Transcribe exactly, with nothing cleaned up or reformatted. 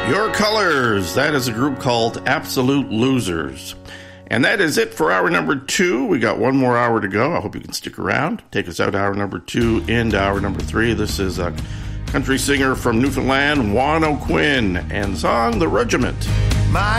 Your Colors. That is a group called Absolute Losers. And that is it for hour number two. We got one more hour to go. I hope you can stick around. Take us out hour number two into hour number three. This is a country singer from Newfoundland, Juan O'Quinn, and the song The Regiment. My